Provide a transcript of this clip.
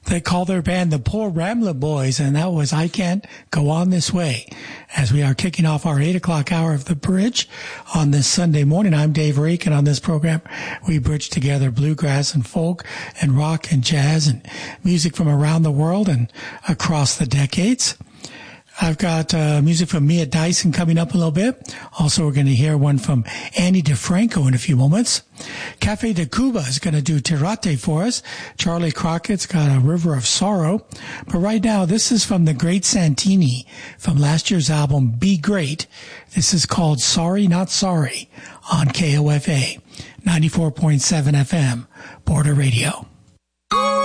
They call their band the Poor Rambler Boys, and that was I Can't Go On This Way. As we are kicking off our 8 o'clock hour of the bridge on this Sunday morning, I'm Dave Rake, and on this program, we bridge together bluegrass and folk and rock and jazz and music from around the world and across the decades. I've got music from Mia Dyson coming up a little bit. Also, we're going to hear one from Annie DeFranco in a few moments. Cafe de Cuba is going to do Tirate for us. Charlie Crockett's got a River of Sorrow. But right now, this is from the Great Santini from last year's album, Be Great. This is called Sorry Not Sorry on KOFA 94.7 FM, Border Radio.